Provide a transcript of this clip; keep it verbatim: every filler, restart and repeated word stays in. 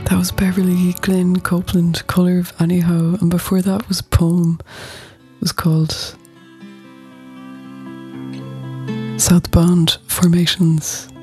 That was Beverly Glenn Copeland, Colour of Anyhow, and before that was a poem. It was called South Bond Formations.